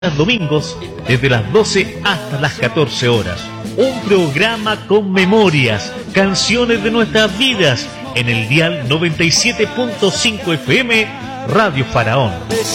Los domingos desde las 12 hasta las 14 horas. Un programa con memorias, canciones de nuestras vidas en el dial 97.5 FM Radio Faraón.